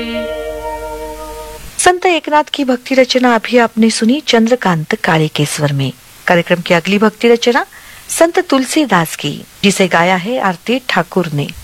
संत एकनाथ की भक्ति रचना अभी आपने सुनी चंद्रकांत कालीकेसवर में। कार्यक्रम की अगली भक्ति रचना संत तुलसीदास की, जिसे गाया है आरती ठाकुर ने।